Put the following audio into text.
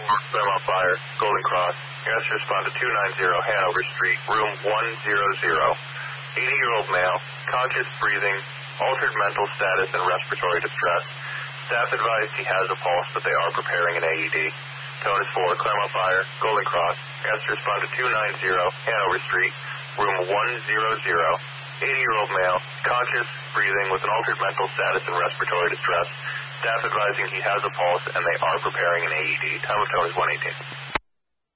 Claremont Fire, Golden Cross. You have to respond to 290 Hanover Street, room 100. 80-year-old male, conscious breathing, altered mental status, and respiratory distress. Staff advised he has a pulse, but they are preparing an AED. Tone is 4, Claremont Fire, Golden Cross. You have to respond to 290 Hanover Street, room 100. 80-year-old male, conscious breathing with an altered mental status and respiratory distress. Staff advising he has a pulse, and they are preparing an AED. Time of tone is 118.